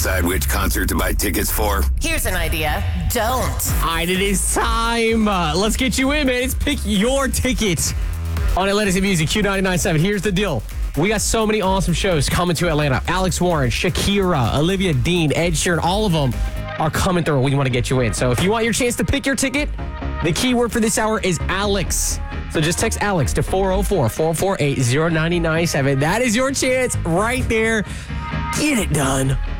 decide which concert to buy tickets for? Here's an idea. Don't. All right, it is time. Let's get you in, man. It's pick your ticket on Atlantic Music Q99.7. Here's the deal. We got so many awesome shows coming to Atlanta. Alex Warren, Shakira, Olivia Dean, Ed Sheeran, all of them are coming through. We want to get you in. So if you want your chance to pick your ticket, the keyword for this hour is Alex. So just text Alex to 404-448-0997. That is your chance right there. Get it done.